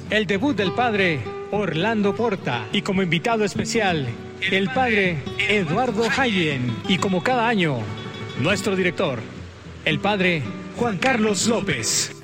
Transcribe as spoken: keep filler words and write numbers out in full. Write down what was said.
el debut del padre Orlando Porta. Y como invitado especial, el padre Eduardo Hayden. Y como cada año, nuestro director, el padre Juan Carlos López.